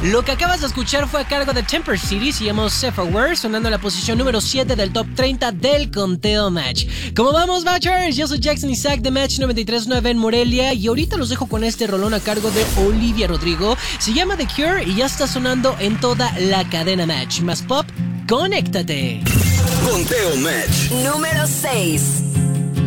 Lo que acabas de escuchar fue a cargo de Temper City, se llamó Sephora, sonando en la posición número 7 del top 30 del conteo Match. ¿Cómo vamos, Matchers? Yo soy Jackson Isaac de Match 93.9 en Morelia y ahorita los dejo con este rolón a cargo de Olivia Rodrigo. Se llama The Cure y ya está sonando en toda la cadena Match. Más pop, conéctate. Conteo Match número 6.